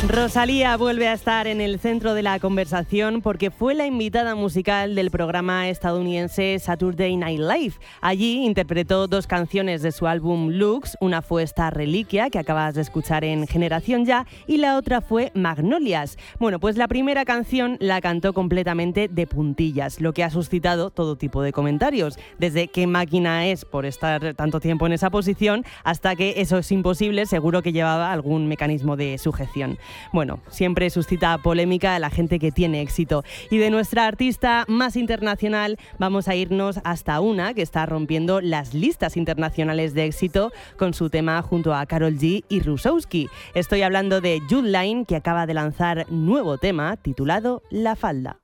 Rosalía vuelve a estar en el centro de la conversación porque fue la invitada musical del programa estadounidense Saturday Night Live. Allí interpretó 2 canciones de su álbum Lux. Una fue esta Reliquia, que acabas de escuchar en Generación Ya, y la otra fue Magnolias. Bueno, pues la primera canción la cantó completamente de puntillas, lo que ha suscitado todo tipo de comentarios, desde qué máquina es por estar tanto tiempo en esa posición hasta que eso es imposible, seguro que llevaba algún mecanismo de sujeción. Bueno, siempre suscita polémica a la gente que tiene éxito. Y de nuestra artista más internacional vamos a irnos hasta una que está rompiendo las listas internacionales de éxito con su tema junto a Karol G y Rusowski. Estoy hablando de Jude Line, que acaba de lanzar nuevo tema titulado La Falda.